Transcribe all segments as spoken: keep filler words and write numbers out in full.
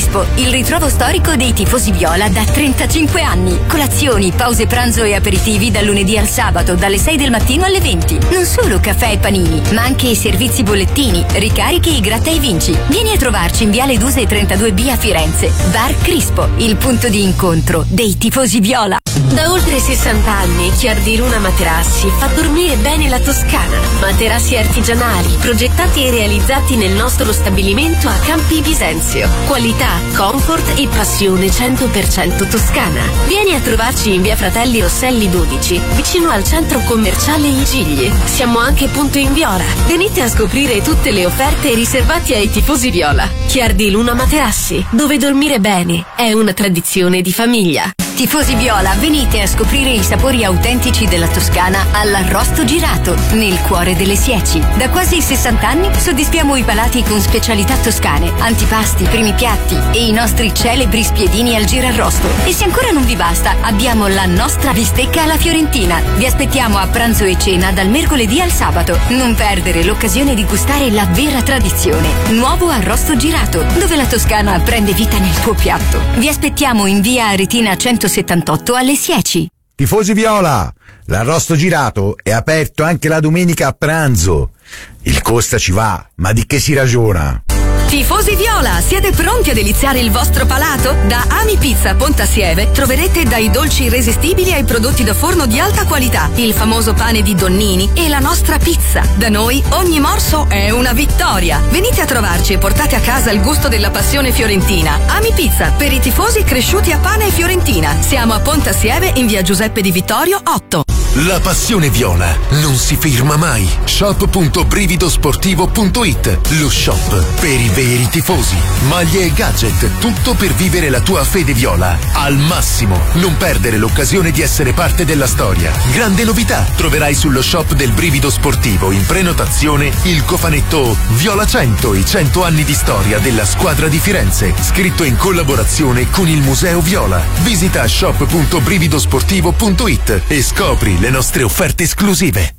Crispo, il ritrovo storico dei tifosi viola da trentacinque anni. Colazioni, pause pranzo e aperitivi dal lunedì al sabato, dalle sei del mattino alle venti. Non solo caffè e panini, ma anche i servizi bollettini, ricarichi e gratta e vinci. Vieni a trovarci in Viale Duse trentadue B a Firenze. Bar Crispo, il punto di incontro dei tifosi viola. Da oltre sessanta anni Chiardi Luna Materassi fa dormire bene la Toscana. Materassi artigianali, progettati e realizzati nel nostro stabilimento a Campi Bisenzio. Qualità, comfort e passione cento per cento toscana. Vieni a trovarci in via Fratelli Rosselli dodici, vicino al centro commerciale I Gigli. Siamo anche punto in Viola. Venite a scoprire tutte le offerte riservate ai tifosi viola. Chiardi Luna Materassi, dove dormire bene è una tradizione di famiglia. Tifosi viola, venite a scoprire i sapori autentici della Toscana all'Arrosto Girato, nel cuore delle Sieci. Da quasi sessanta anni soddisfiamo i palati con specialità toscane, antipasti, primi piatti e i nostri celebri spiedini al girarrosto. E se ancora non vi basta, abbiamo la nostra bistecca alla fiorentina. Vi aspettiamo a pranzo e cena dal mercoledì al sabato. Non perdere l'occasione di gustare la vera tradizione. Nuovo Arrosto Girato, dove la Toscana prende vita nel tuo piatto. Vi aspettiamo in via Aretina centosettantotto alle Sieci. Tifosi viola, l'Arrosto Girato è aperto anche la domenica a pranzo. Il costa ci va, ma di che si ragiona? Tifosi viola, siete pronti a deliziare il vostro palato? Da Ami Pizza Pontassieve troverete dai dolci irresistibili ai prodotti da forno di alta qualità, il famoso pane di Donnini e la nostra pizza. Da noi ogni morso è una vittoria. Venite a trovarci e portate a casa il gusto della passione fiorentina. Ami Pizza, per i tifosi cresciuti a pane e fiorentina. Siamo a Pontassieve in via Giuseppe Di Vittorio otto. La passione viola non si ferma mai. shop punto brivido sportivo punto it, lo shop per i veri tifosi. Maglie e gadget, tutto per vivere la tua fede viola al massimo. Non perdere l'occasione di essere parte della storia. Grande novità, troverai sullo shop del Brivido Sportivo in prenotazione il cofanetto Viola cento, i cento anni di storia della squadra di Firenze, scritto in collaborazione con il Museo Viola. Visita shop punto brivido sportivo punto it e scopri le nostre offerte esclusive.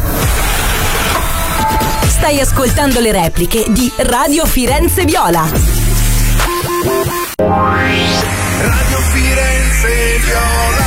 Stai ascoltando le repliche di Radio Firenze Viola. Radio Firenze Viola.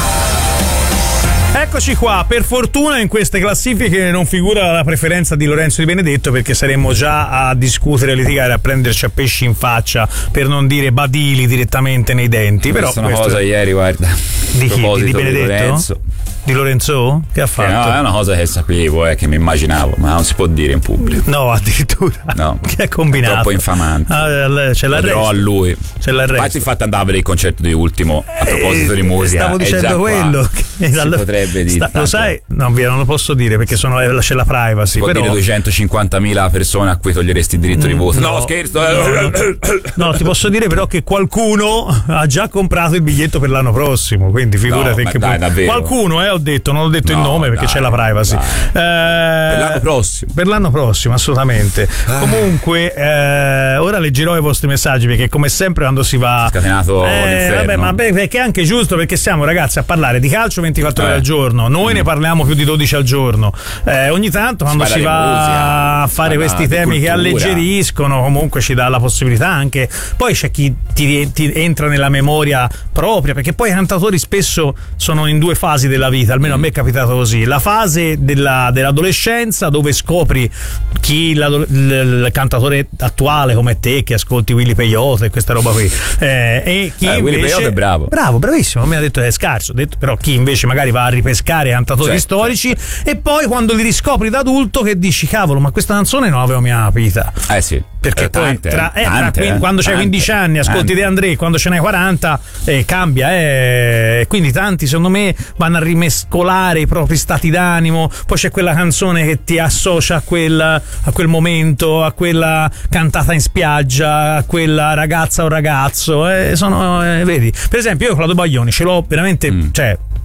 Eccoci qua, per fortuna in queste classifiche non figura la preferenza di Lorenzo Di Benedetto, perché saremmo già a discutere, a litigare, a prenderci a pesci in faccia, per non dire badili direttamente nei denti. Però una cosa ieri, guarda, di chi? Di, di Benedetto? Di Lorenzo. Di Lorenzo? Che ha fatto? Eh no, è una cosa che sapevo, eh, che mi immaginavo, ma non si può dire in pubblico. No, addirittura. No. Che ha combinato? È troppo infamante. Ah, c'è l'arresto. a lui. C'è l'arresto. Infatti, infatti andava a vedere il concerto di Ultimo a proposito eh, di musica. Stavo dicendo quello. Che si all... potrebbe dire. Sta, lo sai? No, via, non lo posso dire perché sono, c'è la privacy. Si può però... dire duecentocinquantamila persone a cui toglieresti il diritto di voto. No, no scherzo. No, no, no, ti posso dire però che qualcuno ha già comprato il biglietto per l'anno prossimo. Quindi figurati no, che dai, poi... qualcuno, eh, ho detto, non ho detto. No, il nome perché dai, c'è la privacy. Eh, per l'anno prossimo. Per l'anno prossimo, assolutamente. Ah. Comunque, eh, ora leggerò i vostri messaggi perché, come sempre, quando si va. Scatenato eh, vabbè, ma beh, perché è anche giusto, perché siamo, ragazzi, a parlare di calcio ventiquattro eh. ore al giorno. Noi mm. ne parliamo più di dodici al giorno. Eh, ogni tanto, quando si, si va musica, a fare questi temi che alleggeriscono, comunque ci dà la possibilità anche. Poi c'è chi ti, ti entra nella memoria propria, perché poi i cantatori spesso sono in due fasi della vita, almeno mm. a me è capitato così, la fase della, dell'adolescenza dove scopri chi il, il, il cantatore attuale come te che ascolti Willy Peyote e questa roba qui eh, e chi eh, invece Willy Peyote è bravo bravo bravissimo, mi ha detto è scarso, detto, però chi invece magari va a ripescare cantatori certo, storici certo. E poi quando li riscopri da adulto che dici cavolo, ma questa canzone non l'avevo mai capita, eh sì, perché eh, poi tante, tra, eh, tante, tra, eh, quando c'hai tante, quindici anni ascolti tante. De André, quando ce n'hai quaranta eh, cambia eh, quindi tanti secondo me vanno a rimescolare i propri stati d'animo, poi c'è quella canzone che ti associa a quel, a quel momento, a quella cantata in spiaggia, a quella ragazza o ragazzo, eh, sono, eh, vedi, per esempio io Claudio Baglioni ce l'ho veramente, mm. cioè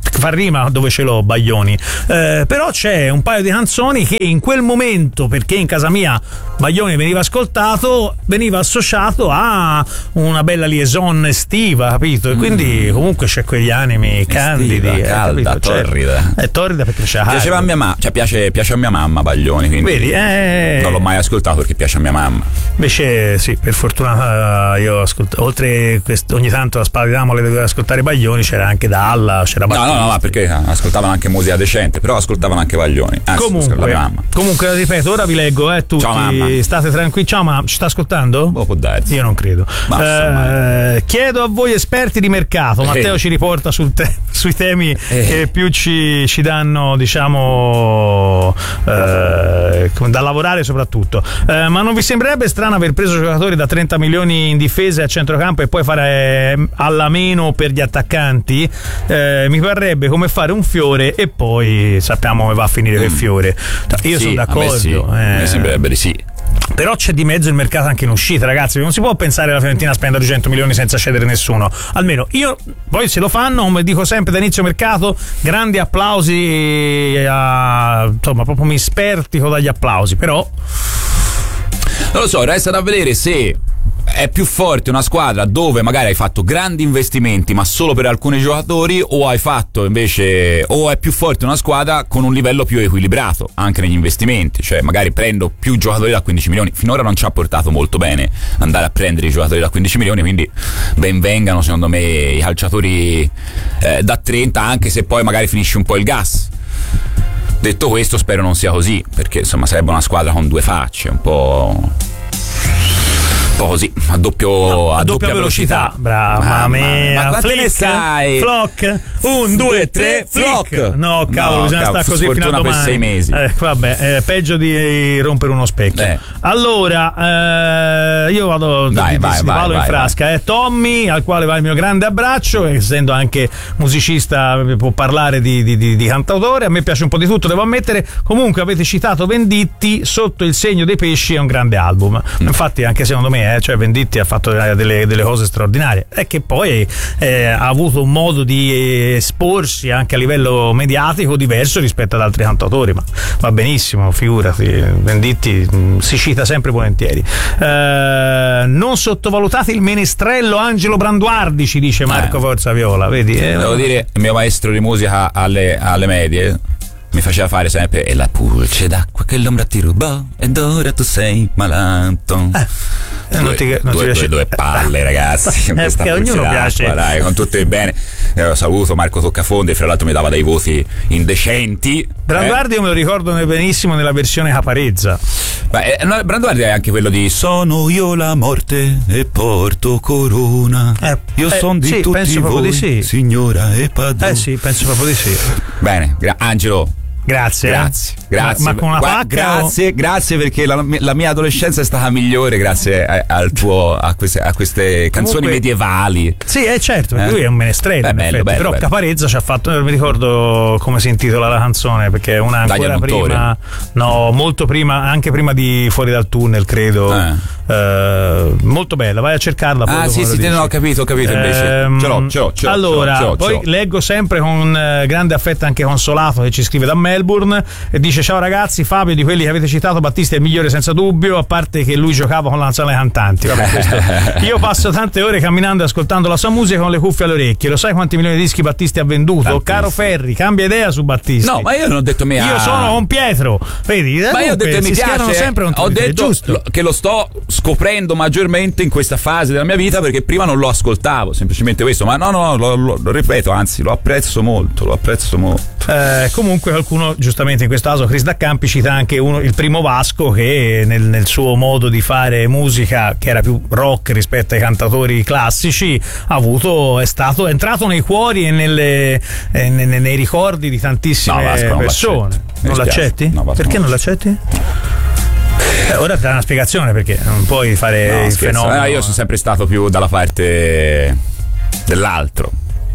fa rima dove ce l'ho Baglioni, eh, però c'è un paio di canzoni che in quel momento, perché in casa mia Baglioni veniva ascoltato, veniva associato a una bella liaison estiva, capito? E quindi comunque c'è quegli animi candidi, estiva, calda, capito? torrida. Cioè, è torrida perché c'è piaceva a mia mamma, cioè piace, piace a mia mamma Baglioni, quindi vedi, eh... non l'ho mai ascoltato perché piace a mia mamma. Invece sì, per fortuna io ascolto, oltre questo, ogni tanto a Spada di Damole dovevo ascoltare Baglioni, c'era anche Dalla, c'era Battisti. No, no, no, ma perché ascoltavano anche musica decente, però ascoltavano anche Baglioni. Anzi, comunque, la mia mamma. Comunque ripeto, ora vi leggo, eh, tutti. Ciao mamma. State tranquilli. Ciao mamma, ci sta ascoltando? Oh, può darsi. Io non credo. Ma, eh, chiedo a voi esperti di mercato. Matteo eh. ci riporta sul te- sui temi eh. che più ci, ci danno, diciamo, eh, da lavorare soprattutto. Eh, ma non vi sembrerebbe strano aver preso giocatori da trenta milioni in difesa e a centrocampo e poi fare eh, alla meno per gli attaccanti? Eh, mi parrebbe come fare un fiore e poi sappiamo come va a finire quel fiore. Io sì, sono d'accordo. A me, sì. eh. mi sembrerebbe di sì. Però c'è di mezzo il mercato anche in uscita, ragazzi. Non si può pensare alla Fiorentina a spendere duecento milioni senza cedere nessuno. Almeno io, poi se lo fanno, come dico sempre da inizio mercato, grandi applausi a, insomma, proprio mi spertico dagli applausi. Però non lo so, resta da vedere se è più forte una squadra dove magari hai fatto grandi investimenti ma solo per alcuni giocatori, o hai fatto invece, o è più forte una squadra con un livello più equilibrato anche negli investimenti, cioè magari prendo più giocatori da quindici milioni. Finora non ci ha portato molto bene andare a prendere i giocatori da quindici milioni, quindi ben vengano secondo me i calciatori eh, da trenta, anche se poi magari finisce un po' il gas. Detto questo, spero non sia così, perché insomma sarebbe una squadra con due facce, un po' un po' così, a doppio no, a, a doppia, doppia velocità. velocità. Brava, mamma mia. Ma quanto ne sai? Flock, un, due, tre, flock. No, cavolo, no, bisogna stare così fino a domani. Per sei mesi. Eh, vabbè, eh, peggio di rompere uno specchio. Eh. Allora, eh, io vado Dai, di, vai, di vai, palo vai, in frasca. vai. Eh, Tommy, al quale va il mio grande abbraccio, essendo anche musicista, può parlare di, di, di, di cantautore. A me piace un po' di tutto, devo ammettere. Comunque, avete citato Venditti, Sotto il segno dei pesci è un grande album. Mm. Infatti, anche secondo me, eh, cioè Venditti ha fatto delle, delle cose straordinarie, e che poi eh, ha avuto un modo di esporsi anche a livello mediatico diverso rispetto ad altri cantautori, ma va benissimo, figurati, Venditti mh, si cita sempre volentieri. Eh, non sottovalutate il menestrello Angelo Branduardi, ci dice Marco eh. Forza Viola, vedi? Eh, Devo dire, il mio maestro di musica alle, alle medie mi faceva fare sempre "e la pulce d'acqua che l'ombra ti rubò ed ora tu sei malato". Eh, due, non ti, non due, ti piace... due, due palle, ragazzi, con questa pulce d'acqua, piace. Dai, con tutto il bene. Eh, saluto Marco Toccafondi, fra l'altro mi dava dei voti indecenti. Branduardi eh. io me lo ricordo benissimo nella versione Caparezza. Beh, eh, no, Branduardi è anche quello di "Sono io la morte e porto corona". Eh, io eh, sono di sì, tutti penso voi, di sì. signora e padrone. Eh sì, penso proprio di sì. Bene, gra- Angelo. Grazie, grazie, eh. grazie. Ma, ma con una Guarda, pacca grazie, o... grazie perché la, la mia adolescenza è stata migliore grazie a, al tuo, a, queste, a queste canzoni Comunque, medievali. Sì, è certo, perché eh? lui è un menestrello, Beh, bello, bello, però bello. Caparezza ci ha fatto, non mi ricordo come si intitola la canzone, perché è una ancora prima, no, molto prima, anche prima di Fuori dal tunnel, credo. Eh. Eh, molto bella, vai a cercarla. Ah, sì, sì, no, ho capito, ho capito invece. Eh, ce l'ho, ce l'ho, ce l'ho. Allora, ce l'ho, ce l'ho, poi ce l'ho. leggo sempre con eh, grande affetto anche Consolato, che ci scrive da Melbourne e dice: "Ciao ragazzi, Fabio, di quelli che avete citato Battisti è il migliore senza dubbio, a parte che lui giocava con la nazionale cantanti". Vabbè, questo. Io passo tante ore camminando e ascoltando la sua musica con le cuffie alle orecchie. Lo sai quanti milioni di dischi Battisti ha venduto? Tantissimo. Caro Ferri, cambia idea su Battisti. No, ma io non ho detto mia. Io sono con Pietro, vedi? Ma io ho detto che mi piace, sempre un ho detto giusto. che lo sto scoprendo maggiormente in questa fase della mia vita, perché prima non lo ascoltavo, semplicemente questo. Ma no, no, lo, lo, lo ripeto, anzi lo apprezzo molto, lo apprezzo molto. Eh, comunque qualcuno, giustamente in questo caso Chris Daccampi, cita anche uno, il primo Vasco, che nel, nel suo modo di fare musica, che era più rock rispetto ai cantatori classici, ha avuto, è stato è entrato nei cuori e nelle, eh, nei, nei ricordi di tantissime no, Vasco, non persone. L'accetto. Non l'accetti? No, Vasco, perché non l'accetti? Eh, ora ti dà una spiegazione, perché non puoi fare no, il scherzo. fenomeno. Eh, io sono sempre stato più dalla parte dell'altro.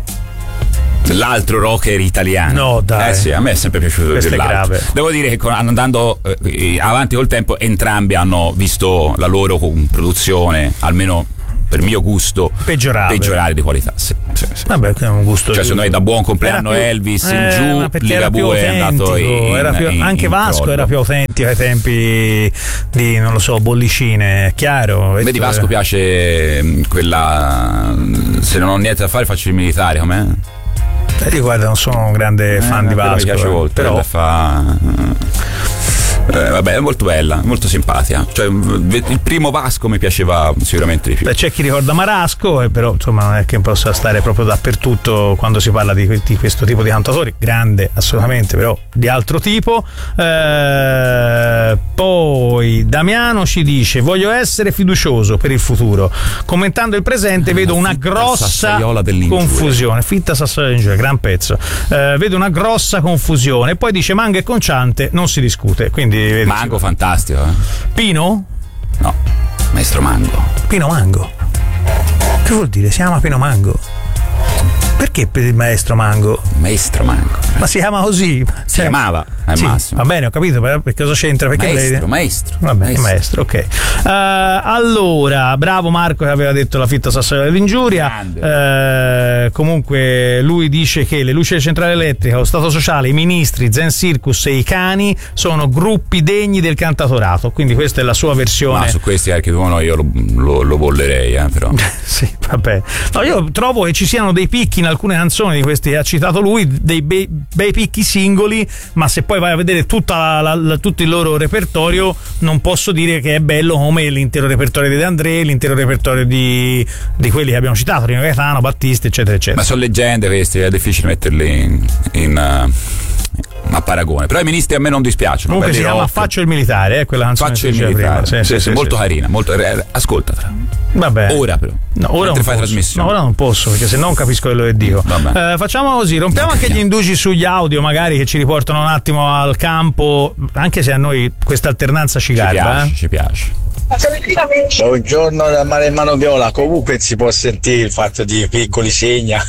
Dell'altro rocker italiano. No, dai. Eh sì, a me è sempre piaciuto Questo dell'altro. è grave. Devo dire che con, andando eh, avanti col tempo, entrambi hanno visto la loro produzione, almeno per mio gusto peggiorare, peggiorare di qualità. Sì, sì, sì. Vabbè, è un gusto. Cioè, secondo me da buon compleanno più, Elvis in eh, giù, Ligabue è andato in, era più, in, anche in Vasco crollo. Era più autentico ai tempi di, non lo so, bollicine, è chiaro. Vedi, Vasco piace quella, se non ho niente da fare faccio il militare, com'è? Eh, guarda, non sono un grande eh, fan di Vasco. Mi piace molto, però fa... Eh, vabbè, è molto bella, molto simpatica. Cioè, il primo Vasco mi piaceva sicuramente di più. Beh, c'è chi ricorda Marasco, eh, però insomma non è che possa stare proprio dappertutto quando si parla di, di questo tipo di cantatori. Grande, assolutamente, però di altro tipo. Eh, poi Damiano ci dice: voglio essere fiducioso per il futuro. Commentando il presente vedo una grossa confusione. Fitta Sassaiola dell'Ingiuria, gran pezzo. Eh, vedo una grossa confusione. E poi dice: Mango e Conciante non si discute. Quindi vedi, Mango fantastico, eh? Pino? No, Maestro Mango. Pino Mango. Che vuol dire? Si chiama Pino Mango? Perché per il Maestro Mango? Maestro Mango. Ma si chiama così? Si cioè, chiamava al sì, massimo. Va bene, ho capito, per cosa c'entra? Perché maestro, lei... maestro. Va bene, maestro, maestro, ok. Uh, allora, bravo Marco che aveva detto la fitta Sassaiola dell'Ingiuria. Uh, comunque lui dice che le luci della centrale elettrica, lo Stato sociale, i ministri, Zen Circus e i cani sono gruppi degni del cantatorato. Quindi questa è la sua versione. Ma su questi anche tu no, io lo, lo, lo bollerei, eh, però. Sì, vabbè. No, io trovo che ci siano dei picchi in alcune canzoni di questi, ha citato lui, dei bei, bei picchi singoli, ma se poi vai a vedere tutta la, la, tutto il loro repertorio non posso dire che è bello come l'intero repertorio di De André, l'intero repertorio di, di quelli che abbiamo citato, Rino Gaetano, Battisti, eccetera eccetera. Ma sono leggende questi, è difficile metterli in, in uh, a paragone, però i ministri a me non dispiacciono. Comunque si chiama rock. Faccio il militare, eh, quella canzone. Faccio il militare, sì, sì, sì, sì, sì, molto sì. carina, molto, eh, ascoltatela. Vabbè. Ora però. No, ora non fai posso. trasmissione. No, ora non posso, perché se no non capisco quello che dico. Eh, facciamo così, rompiamo no, anche gli indugi sugli audio, magari che ci riportano un attimo al campo, anche se a noi questa alternanza ci, ci garba. Piace, eh. Ci piace. Buongiorno da Maremmano Viola. Comunque si può sentire il fatto di piccoli segna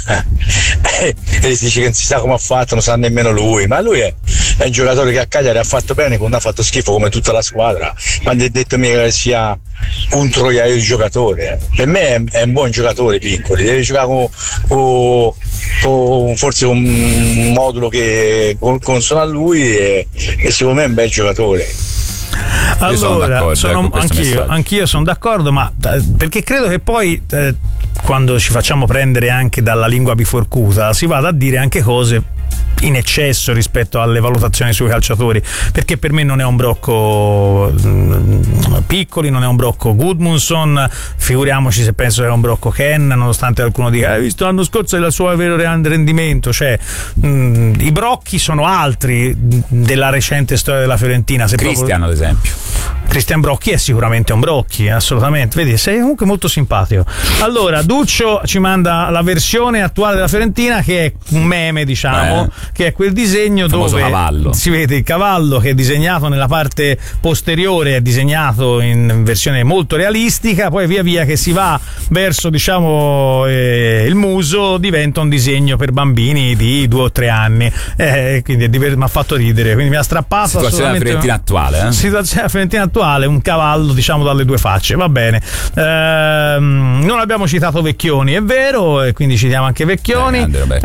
e si dice che non si sa come ha fatto, non sa nemmeno lui, ma lui è, è un giocatore che a Cagliari ha fatto bene, non ha fatto schifo come tutta la squadra. Quando è detto mica che sia un troiaio di giocatore, per me è, è un buon giocatore Piccoli, deve giocare con, con, con forse un modulo che consona a lui e, e secondo me è un bel giocatore. Allora, sono sono, anch'io, anch'io sono d'accordo, ma perché credo che poi eh, quando ci facciamo prendere anche dalla lingua biforcuta si vada a dire anche cose in eccesso rispetto alle valutazioni sui calciatori, perché per me non è un brocco mh, Piccoli, non è un brocco Gudmundsson, figuriamoci se penso che è un brocco Ken, nonostante qualcuno dica hai visto l'anno scorso il suo vero rendimento, cioè mh, i brocchi sono altri della recente storia della Fiorentina. Se Cristian proprio... ad esempio Cristian Brocchi è sicuramente un Brocchi, assolutamente. Vedi, sei comunque molto simpatico. Allora, Duccio ci manda la versione attuale della Fiorentina, che è un meme, diciamo, eh. che è quel disegno dove cavallo. Si vede il cavallo che è disegnato nella parte posteriore, è disegnato in versione molto realistica, poi via via che si va verso, diciamo, eh, il muso diventa un disegno per bambini di due o tre anni. Eh, quindi diver- mi ha fatto ridere, quindi mi ha strappato. Situazione della Fiorentina attuale, eh? Situazione della Fiorentina attuale, un cavallo, diciamo, dalle due facce, va bene. Ehm, non abbiamo citato Vecchioni, è vero, e quindi citiamo anche Vecchioni.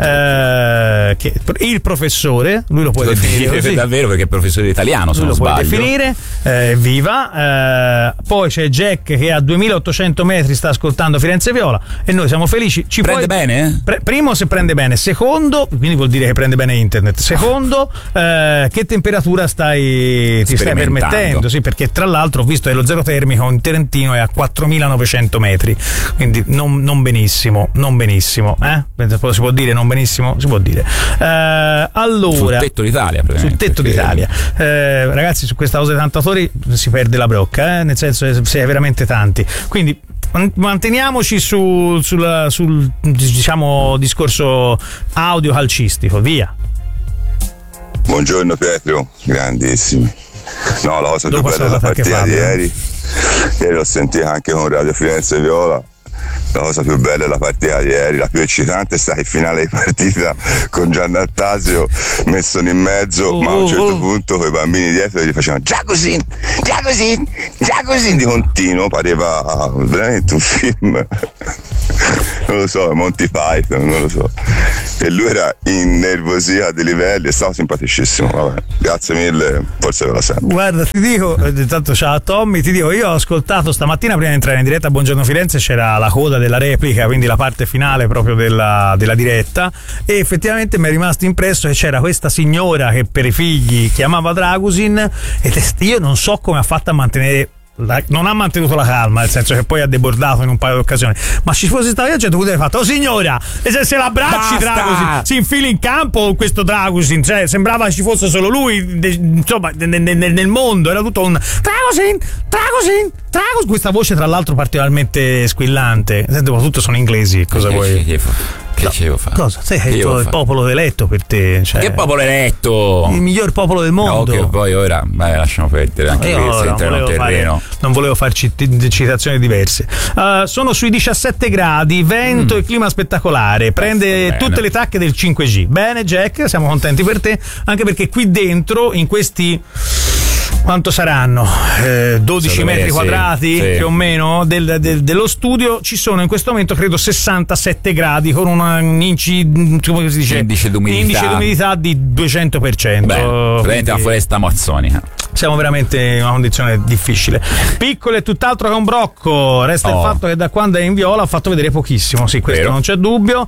Eh, che, il professore, lui lo può lo definire così. Davvero, perché è professore di italiano, se lui non lo sbaglio. Puoi definire, eh, viva. Eh, poi c'è Jack che a duemilaottocento metri sta ascoltando Firenze Viola e noi siamo felici. Ci prende puoi... bene? Pre- primo, se prende bene. Secondo, quindi vuol dire che prende bene internet. Secondo, eh, che temperatura stai ti stai permettendo? Sì, perché tra l'altro ho visto che lo zero termico in Trentino è a quattromilanovecento metri, quindi non, non benissimo, non benissimo, eh? Si può dire non benissimo? Si può dire. Eh, allora, sul tetto d'Italia, sul tetto d'Italia. Eh, ragazzi, su questa cosa dei cantatori si perde la brocca, eh? Nel senso che si è veramente tanti. Quindi manteniamoci su, sul, sul diciamo discorso audio calcistico, via. Buongiorno Pietro, grandissimi. No, la cosa più bella della partita di ieri, ieri l'ho sentita anche con Radio Firenze Viola, la cosa più bella della partita di ieri, la più eccitante è stata il finale di partita con Giannattasio messo in mezzo, oh, ma a un certo oh. punto quei bambini dietro gli facevano già così, già così, già così di continuo, pareva veramente un film, non lo so, Monty Python, non lo so. E lui era innervosito a dei livelli e stava simpaticissimo. Vabbè, grazie mille, forse ve la sento. Guarda, ti dico, intanto ciao Tommy, ti dico, io ho ascoltato stamattina prima di entrare in diretta a Buongiorno Firenze, c'era la coda della replica, quindi la parte finale proprio della, della diretta, e effettivamente mi è rimasto impresso che c'era questa signora che per i figli chiamava Dragusin, e io non so come ha fatto a mantenere La, non ha mantenuto la calma, nel senso che poi ha debordato in un paio di occasioni, ma ci fosse stato io a certo punto avrei fatto: oh signora, e se, se l'abbracci Dragusin, si infili in campo con questo Dragusin, cioè sembrava ci fosse solo lui, de, insomma de, de, de, nel mondo era tutto un Dragusin, Dragusin, Dragusin, questa voce tra l'altro particolarmente squillante. Senti, ma tutto sono inglesi, cosa vuoi? Che no. Devo fare? Cosa? Sei il, tuo, il popolo eletto per te, cioè, che popolo eletto? Il miglior popolo del mondo. No, che poi ora beh, lasciamo perdere anche questo, entra nel terreno. Fare, non volevo farci citazioni diverse. Uh, sono sui diciassette gradi, vento mm. e clima spettacolare. Prende tutte le tacche del cinque G. Bene, Jack, siamo contenti per te, anche perché qui dentro, in questi, quanto saranno? Eh, dodici metri sì, quadrati sì. più o meno del, del, dello studio, ci sono in questo momento credo sessantasette gradi con una, un inci, come si dice? indice d'umidità, indice d'umidità di duecento per cento. Beh, praticamente una foresta amazzonica. Siamo veramente in una condizione difficile. Piccolo e tutt'altro che un brocco. Resta oh. il fatto che da quando è in Viola ha fatto vedere pochissimo, sì, questo Vero. non c'è dubbio.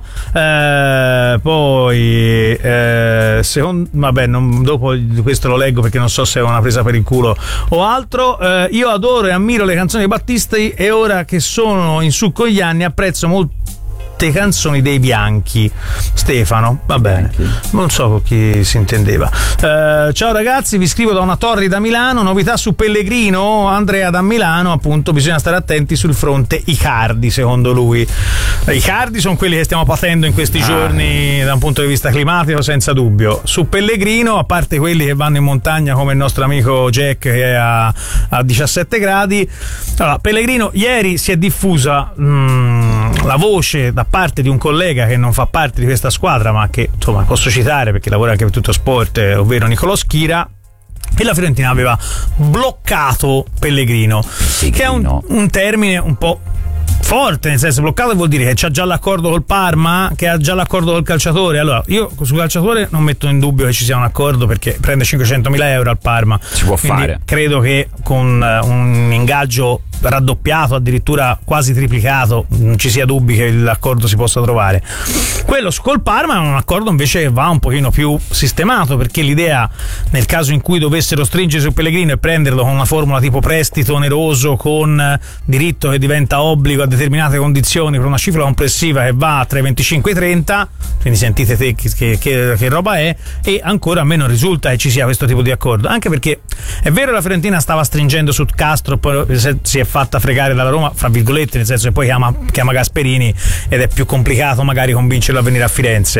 Eh, poi eh, secondo, vabbè, non, dopo questo lo leggo perché non so se è una presa per il culo o altro. Eh, io adoro e ammiro le canzoni di Battisti e ora che sono in su con gli anni apprezzo molto canzoni dei Bianchi. Stefano, va bene, non so con chi si intendeva. Uh, ciao ragazzi, vi scrivo da una torre da Milano, novità su Pellegrino. Andrea da Milano, appunto, bisogna stare attenti sul fronte Icardi, secondo lui. Icardi sono quelli che stiamo patendo in questi ah. giorni da un punto di vista climatico, senza dubbio. Su Pellegrino, a parte quelli che vanno in montagna come il nostro amico Jack che è a, a diciassette gradi. Allora, Pellegrino, ieri si è diffusa mh, la voce da parte di un collega che non fa parte di questa squadra, ma che insomma posso citare perché lavora anche per Tutto Sport, ovvero Nicolò Schira, e la Fiorentina aveva bloccato Pellegrino, Pellegrino. che è un, un termine un po' forte, nel senso, bloccato vuol dire che c'ha già l'accordo col Parma, che ha già l'accordo col calciatore. Allora, io sul calciatore non metto in dubbio che ci sia un accordo, perché prende cinquecentomila euro al Parma, si può fare. Credo che con un ingaggio raddoppiato, addirittura quasi triplicato, non ci sia dubbi che l'accordo si possa trovare. Quello col Parma è un accordo invece che va un pochino più sistemato, perché l'idea, nel caso in cui dovessero stringere su Pellegrino e prenderlo con una formula tipo prestito oneroso con diritto che diventa obbligo a determinate condizioni per una cifra complessiva che va tra i venticinque e i trenta, quindi sentite te che, che, che, che roba è, e ancora a me non risulta che ci sia questo tipo di accordo, anche perché è vero la Fiorentina stava stringendo su Castro, poi si è fatta fregare dalla Roma, fra virgolette, nel senso che poi chiama, chiama Gasperini ed è più complicato magari convincerlo a venire a Firenze,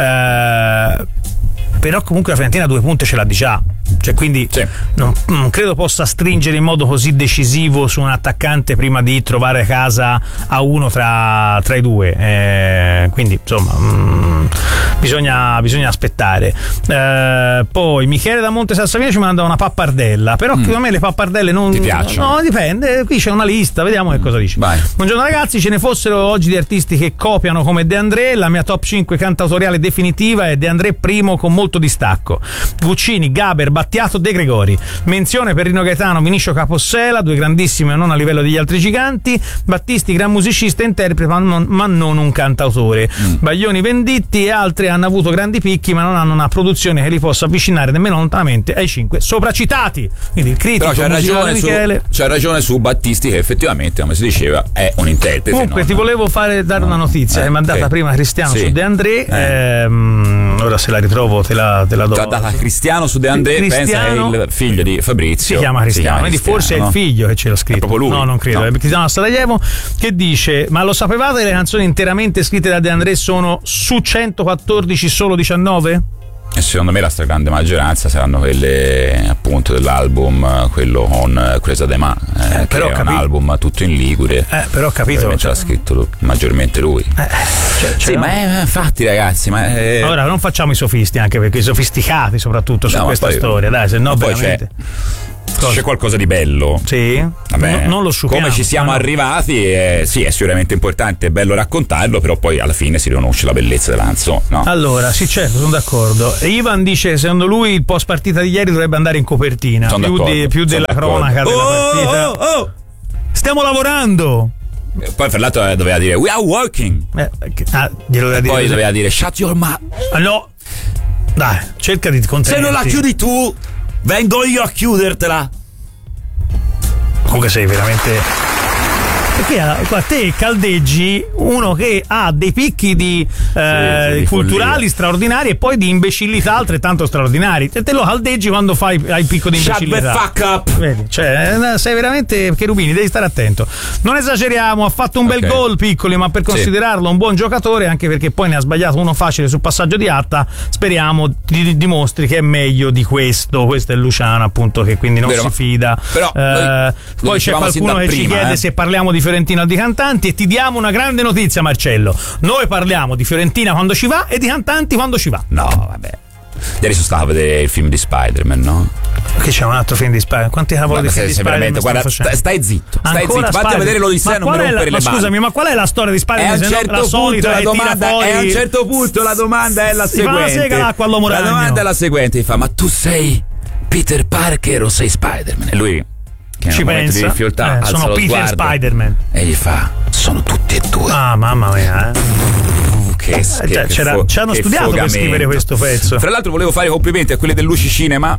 eh, però comunque la Fiorentina due punte ce l'ha di già, cioè, quindi sì. non, non credo possa stringere in modo così decisivo su un attaccante prima di trovare casa a uno tra, tra i due, eh, quindi insomma mh, bisogna, bisogna aspettare. Eh, poi Michele da Monte Sassavino ci manda una pappardella, però mm. a me le pappardelle non ti piacciono? No, dipende, qui c'è una lista, vediamo che cosa dice. Vai. Buongiorno ragazzi, ce ne fossero oggi di artisti che copiano come De André, la mia top cinque cantautoriale definitiva è De André primo con molto distacco, Guccini, Gaber, Battiato, De Gregori. Menzione per Rino Gaetano, Vinicio Capossela, due grandissimi ma non a livello degli altri giganti. Battisti, gran musicista e interprete ma non, ma non un cantautore. mm. Baglioni, Venditti e altri hanno avuto grandi picchi ma non hanno una produzione che li possa avvicinare nemmeno lontanamente ai cinque sopracitati. Quindi il critico, però c'ha ragione, su, c'ha ragione su Battisti, che effettivamente, come si diceva, è un interprete. Comunque non... ti volevo fare dare una notizia, eh, è mandata okay. prima Cristiano sì. su De André, eh. ehm, ora se la ritrovo te la, te la do. T'ha data Cristiano su De André, pensa che è il figlio di Fabrizio. Si chiama Cristiano, quindi forse no? è il figlio che ce l'ha scritto. È proprio lui. No, non credo. No. È Cristiano Sarajevo, che dice: ma lo sapevate che le canzoni interamente scritte da De André sono su centoquattordici solo diciannove? E secondo me la stragrande maggioranza saranno quelle appunto dell'album, quello con Cresa de Ma, eh, eh, che è capi- un album tutto in ligure. Eh, però ho capito. Cioè, l'ha scritto maggiormente lui. Eh, cioè, sì, no? ma è, infatti, ragazzi, ma è... Ora non facciamo i sofisti, anche perché i sofisticati soprattutto su no, questa poi, storia, dai, se no veramente. C'è, c'è qualcosa di bello. Sì. Vabbè, no, non lo sciupiamo. Come ci siamo no. arrivati, eh, sì, è sicuramente importante, è bello raccontarlo, però poi alla fine si riconosce la bellezza della canzone, no? Allora, sì, certo, sono d'accordo. Ivan dice, secondo lui il post partita di ieri dovrebbe andare in copertina, sono più, di, più della d'accordo. cronaca della oh, partita. Oh, oh. Stiamo lavorando. Poi fra l'altro doveva dire we are working. Eh, ah, glielo doveva dire poi così. doveva dire shut your mouth. Ah, no. Dai, cerca di contenerti. Se non la chiudi tu, vengo io a chiudertela. Comunque sei veramente... Perché a te caldeggi uno che ha dei picchi di, eh, sì, sì, di culturali follia. straordinari e poi di imbecillità altrettanto straordinari. E te lo caldeggi quando fai hai il picco di imbecillità. Shut the fuck up. Vedi, cioè, sei veramente Cherubini, devi stare attento. Non esageriamo, ha fatto un bel okay. gol Piccoli, ma per considerarlo sì. un buon giocatore, anche perché poi ne ha sbagliato uno facile sul passaggio di Atta, speriamo ti dimostri che è meglio di questo. Questo è Luciano, appunto, che quindi non Vero, si fida. Però eh, poi c'è qualcuno che prima, ci chiede eh. se parliamo di Fiorentina o di cantanti, e ti diamo una grande notizia, Marcello. Noi parliamo di Fiorentina quando ci va e di cantanti quando ci va. No, vabbè. Ieri sono stato a vedere il film di Spider-Man, no? Che c'è un altro film di Spider-Man? Quanti cavoli di film di Spider-Man? Guarda, stai, stai zitto, stai Ancora zitto. Fatti a vedere l'Odissea, non mi rompere la, le balle. Scusami, ma qual è la storia di Spider-Man? E a un certo la punto solita la domanda fuori... è a un certo punto la domanda è la si seguente. Fa la sega l'acqua all'uomo La ragno. domanda è la seguente, fa: ma tu sei Peter Parker o sei Spider-Man? E lui che ci pensa, di fioltà, eh, sono Peter sguardo, Spider-Man, e gli fa: sono tutti e due. Ah, mamma mia, eh. Che, eh, che, c'era, che fo- ci hanno che studiato fogamento. per scrivere questo pezzo. Fra l'altro volevo fare complimenti a quelli del Luci Cinema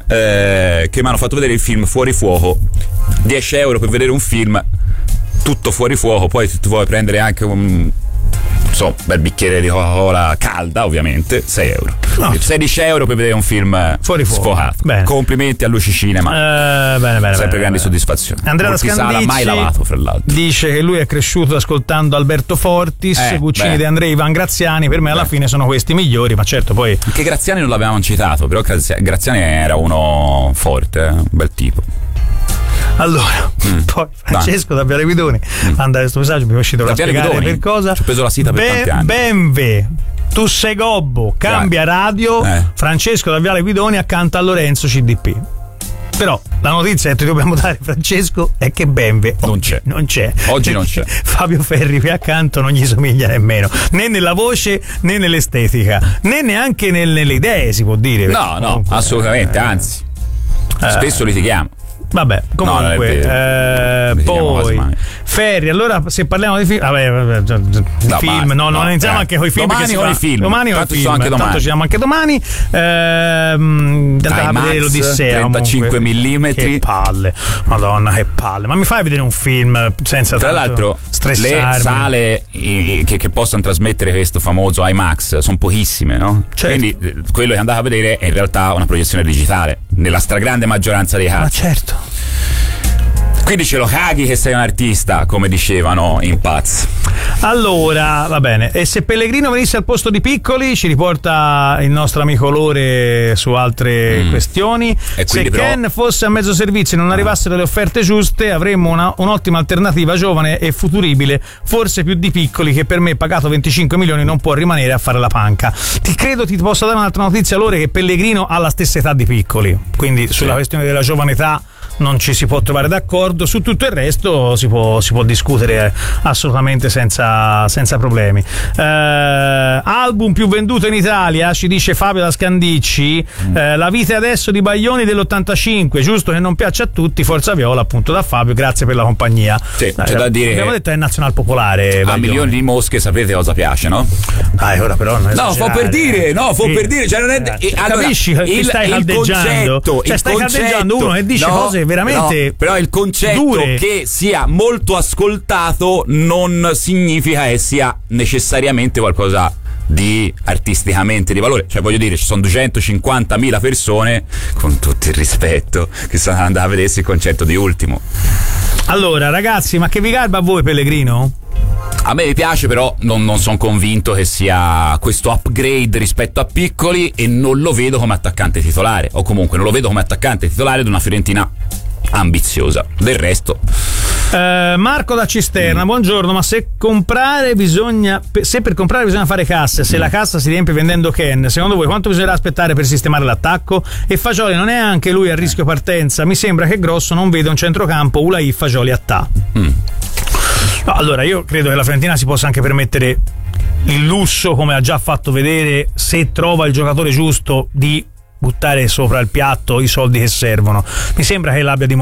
eh, che mi hanno fatto vedere il film Fuori Fuoco. dieci euro per vedere un film tutto fuori fuoco. Poi se tu vuoi prendere anche un insomma, bel bicchiere di Coca-Cola calda, ovviamente, sei euro. No. sedici euro per vedere un film fuori fuoco. Sfocato. Bene. Complimenti a Luci Cinema. Eh, bene, bene, sempre bene, grandi bene. soddisfazioni. Andrea da Scandicci mai lavato, fra l'altro. Dice che lui è cresciuto ascoltando Alberto Fortis, eh, Guccini beh. di Andrei, Ivan Graziani. Per me alla beh. fine sono questi migliori, ma certo poi. Anche Graziani non l'avevamo citato, però Graziani era uno forte, eh? un bel tipo. Allora, mm. poi Francesco da Viale Guidoni mm. manda questo messaggio, mi è uscito per spiegare Guidoni. per cosa. Ci ho preso la sita per Be- tanti anni. Benve, tu sei gobbo, cambia radio. Eh. Francesco da Viale Guidoni accanto a Lorenzo C D P. Però la notizia che ti dobbiamo dare, Francesco, è che Benve non c'è. Non c'è. Oggi non c'è. Fabio Ferri qui accanto non gli somiglia nemmeno, né nella voce né nell'estetica, né neanche nelle idee, si può dire. No, no, comunque, assolutamente, eh, anzi. Eh, spesso litighiamo. Vabbè, comunque, no, eh, poi Ferri, allora se parliamo di film, vabbè, vabbè di no, film, ma, no, non no, iniziamo eh. anche con i film domani che si con fa. i film. Domani con i film, anche domani. tanto ci siamo anche domani. Ehm, andate a vedere l'Odissea, trentacinque millimetri. Che palle, Madonna, che palle. Ma mi fai vedere un film senza tra l'altro stressarmi. Le sale che, che possono trasmettere questo famoso IMAX sono pochissime, no? Certo. Quindi quello che andate a vedere è in realtà una proiezione digitale nella stragrande maggioranza dei casi. Ma certo. Quindi ce lo caghi che sei un artista, come dicevano in Paz. Allora, va bene. E se Pellegrino venisse al posto di Piccoli, ci riporta il nostro amico Lore su altre mm. questioni. E se però... Ken fosse a mezzo servizio e non arrivassero le offerte giuste, avremmo una, un'ottima alternativa giovane e futuribile, forse più di Piccoli, che per me, pagato venticinque milioni, non può rimanere a fare la panca. Ti credo, ti posso dare un'altra notizia, Lore, che Pellegrino ha la stessa età di Piccoli. Quindi sulla sì. questione della giovane età non ci si può trovare d'accordo, su tutto il resto si può, si può discutere assolutamente senza, senza problemi. Eh, album più venduto in Italia, ci dice Fabio da Scandicci, mm. eh, La vita adesso di Baglioni dell'ottantacinque, giusto che non piace a tutti, Forza Viola, appunto, da Fabio, grazie per la compagnia. Sì, Dai, c'è da dire abbiamo detto è nazional popolare. A milioni di mosche sapete cosa piace, no? Dai, ora però non no, fa per dire, no, fa sì. per dire, cioè non è eh, allora, capisci che il, stai il caldeggiando, concetto, cioè il stai concetto, caldeggiando uno e dice no, cose veramente no, però il concetto dure. Che sia molto ascoltato non significa che sia necessariamente qualcosa di artisticamente di valore, cioè voglio dire, ci sono duecentocinquantamila persone, con tutto il rispetto, che sono andate a vedersi il concerto di Ultimo. Allora ragazzi, ma che vi garba a voi Pellegrino? A me piace, però non, non sono convinto che sia questo upgrade rispetto a Piccoli, e non lo vedo come attaccante titolare, o comunque non lo vedo come attaccante titolare di una Fiorentina ambiziosa. Del resto eh, Marco da Cisterna, mm. buongiorno, ma se comprare bisogna se per comprare bisogna fare cassa, se mm. la cassa si riempie vendendo Ken, secondo voi quanto bisognerà aspettare per sistemare l'attacco? E Fagioli non è anche lui a rischio partenza? Mi sembra che Grosso non veda un centrocampo Ulai Fagioli a ta. mm. No, allora io credo che la Fiorentina si possa anche permettere il lusso, come ha già fatto vedere, se trova il giocatore giusto, di buttare sopra il piatto i soldi che servono. Mi sembra che l'abbia dimostrato